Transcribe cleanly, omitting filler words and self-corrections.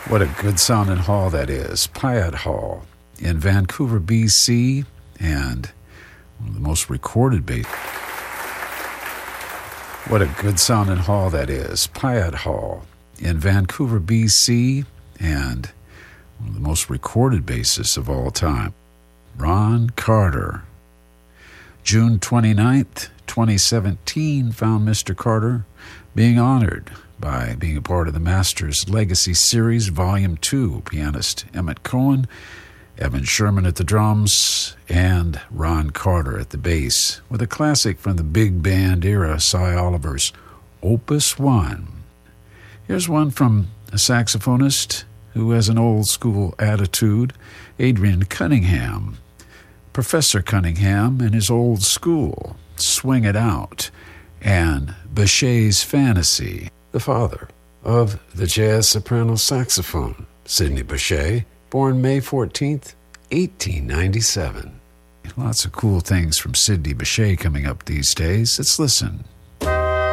What a good sounding hall that is. Piatt Hall in Vancouver, BC, and one of the most recorded What a good sounding hall that is. Piatt Hall in Vancouver, BC, and one of the most recorded bassists of all time, Ron Carter. June 29th, 2017 found Mr. Carter being honored by being a part of the Masters Legacy Series, Volume 2, pianist Emmett Cohen, Evan Sherman at the drums, and Ron Carter at the bass, with a classic from the big band era, Cy Oliver's Opus 1. Here's one from a saxophonist who has an old-school attitude, Adrian Cunningham. Professor Cunningham and his old school, Swing It Out, and Bechet's Fantasy. The father of the jazz soprano saxophone, Sidney Bechet, born May 14th, 1897. Lots of cool things from Sidney Bechet coming up these days. Let's listen